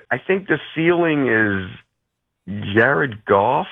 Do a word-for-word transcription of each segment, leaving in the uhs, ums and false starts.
I think the ceiling is Jared Goff-ish,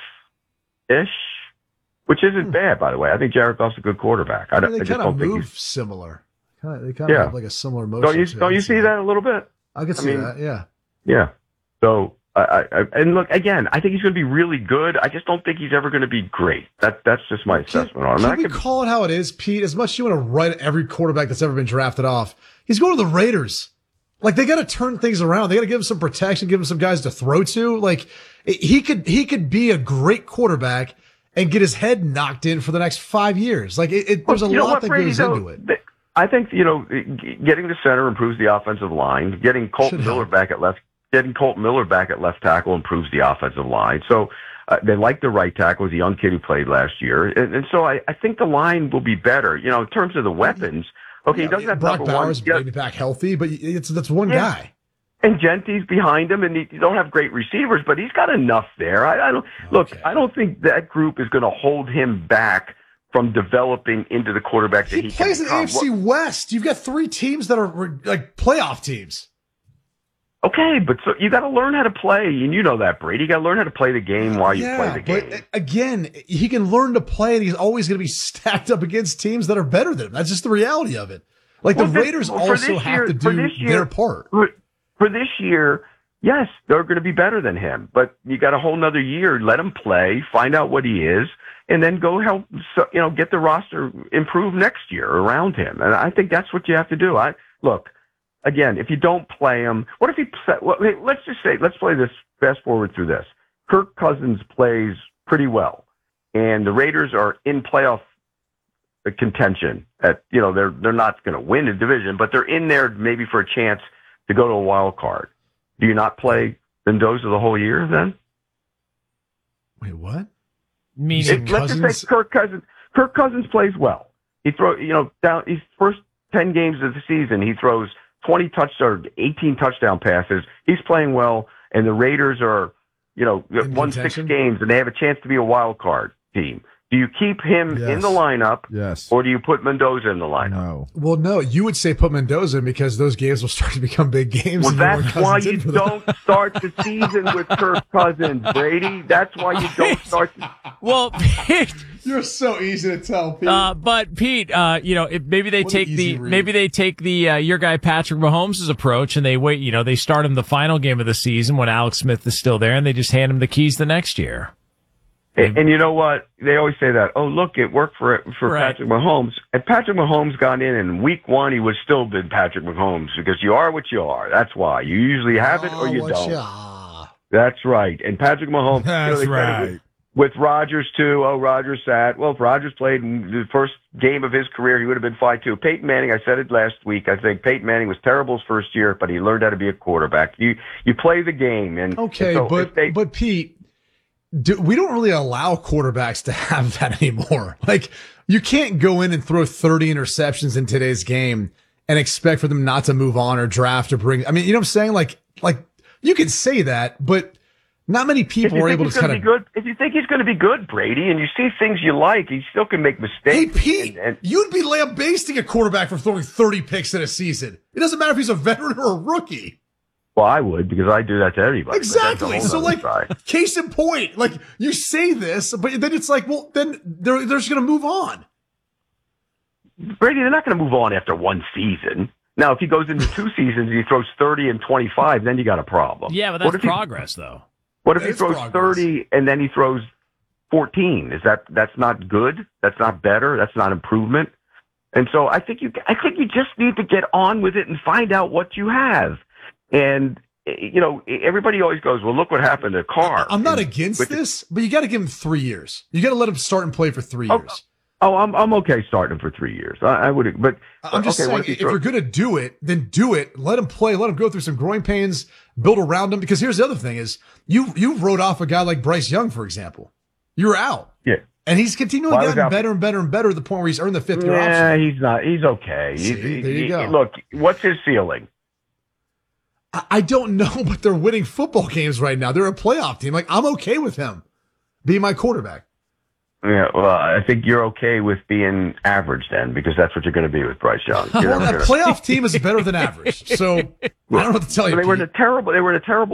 which isn't bad, by the way. I think Jared Goff's a good quarterback. I, I mean, they I just kind of don't move think he's... similar. Kinda, they kind of yeah. have like a similar motion. Don't you, to don't you it, see so. that a little bit? I could see I mean, that, yeah. Yeah. So, I, I, and look, again, I think he's going to be really good. I just don't think he's ever going to be great. That That's just my Can, assessment on him. Can I we could, call it how it is, Pete? As much as you want to write every quarterback that's ever been drafted off, he's going to the Raiders. Like, they got to turn things around. They got to give him some protection, give him some guys to throw to. Like, he could he could be a great quarterback and get his head knocked in for the next five years. Like, it, it, there's a you know lot what, that Brady, goes though, into it. I think, you know, getting the center improves the offensive line. Getting Colton Should Miller help. back at left, getting Colton Miller back at left tackle improves the offensive line. So uh, they like the right tackle, the young kid who played last year, and, and so I, I think the line will be better. You know, in terms of the weapons. Okay, Yeah, he doesn't have Brock number Bowers one. Yeah. maybe back healthy, but it's that's one Yeah. guy. And Genty's behind him, and he, you don't have great receivers, but he's got enough there. I, I don't look. Okay. I don't think that group is going to hold him back from developing into the quarterback that He he, plays can in the become. A F C West. You've got three teams that are like playoff teams. Okay, but so you got to learn how to play, and you know that, Brady. You got to learn how to play the game while you yeah, play the game. but again, he can learn to play, and he's always going to be stacked up against teams that are better than him. That's just the reality of it. Like Well, the this- Raiders well, for also this have year- to for do this year- their part. For, for this year, yes, they're going to be better than him, but you got a whole nother year. Let him play, find out what he is, and then go help. So, you know, get the roster improve next year around him. And I think that's what you have to do. I look again. If you don't play him, what if he? Well, hey, let's just say, let's play this. Fast forward through this. Kirk Cousins plays pretty well, and the Raiders are in playoff contention. At you know, they're they're not going to win the division, but they're in there maybe for a chance to go to a wild card. Do you not play Mendoza the whole year then? Wait, what? Meaning If, let's just say Kirk Cousins. Kirk Cousins plays well. He throw, you know, down his first ten games of the season, he throws twenty touchdowns, eighteen touchdown passes. He's playing well, and the Raiders are, you know, In won six contention? games, and they have a chance to be a wild card team. Do you keep him Yes. in the lineup, Yes. or do you put Mendoza in the lineup? No. Well, no, you would say put Mendoza in because those games will start to become big games. Well, and you'll that's want why Cousins you in for them. don't start the season with Kirk Cousins, Brady. That's why you don't start. The- well, Pete, You're so easy to tell, Pete. uh, but Pete, uh, you know, if maybe they What an take easy the read. maybe they take the uh, your guy Patrick Mahomes' approach and they wait. You know, they start him the final game of the season when Alex Smith is still there, and they just hand him the keys the next year. And, and you know what? They always say that. Oh, look, it worked for for Right. Patrick Mahomes. And Patrick Mahomes got in in week one. He was still been Patrick Mahomes because you are what you are. That's why you usually have it or you Oh, don't. yeah. That's right. And Patrick Mahomes. you know, That's they said it right. With, with Rodgers too. Oh, Rodgers sat. Well, if Rodgers played in the first game of his career, he would have been fine too. Peyton Manning. I said it last week. I think Peyton Manning was terrible his first year, but he learned how to be a quarterback. You you play the game. And Okay, and so but if they, but Pete, do, we don't really allow quarterbacks to have that anymore. Like, you can't go in and throw thirty interceptions in today's game and expect for them not to move on or draft or bring. I mean, you know what I'm saying? Like, like you can say that, but not many If people you are think able he's to gonna kind be of. good, if you think he's going to be good, Brady, and you see things you like, he still can make Hey, mistakes. Pete, and, and, you'd be lambasting a quarterback for throwing thirty picks in a season. It doesn't matter if he's a veteran or a rookie. well, I would because I do that to everybody. but that's a Exactly. whole So, nother like, side. case in point, like, you say this, but then it's like, well, then they're, they're just going to move on. Brady, they're not going to move on after one season. Now, if he goes into two seasons and he throws thirty and twenty-five, then you got a problem. Yeah, but What that's if he- progress, though. What if he It's throws progress. thirty and then he throws fourteen? Is that that's not good? That's not better. That's not improvement. And so I think you I think you just need to get on with it and find out what you have. And you know, everybody always goes, "Well, look what happened to Carr." I'm not And against with the- this, but you got to give him three years. You got to let him start and play for three Oh, years. Oh, I'm I'm okay starting him for three years. I, I would, but I'm just okay, what saying, if he if throws- you're going to do it, then do it. Let him play. Let him go through some growing pains. Build around him. Because here's the other thing: is you you wrote off a guy like Bryce Young, for example. You were out, yeah. and he's continually Well, I was gotten out- better and better and better to the point where he's earned the fifth year Yeah, option. he's not. He's okay. See, He's- there you he- go. Look, what's his ceiling? I, I don't know, but they're winning football games right now. They're a playoff team. Like, I'm okay with him being my quarterback. Yeah, well, I think you're okay with being average then, because that's what you're going to be with Bryce Young. You're Well, never that gonna- playoff team is better than average. So I don't know what to tell you. they were in Pete. a terrible. They were in a terrible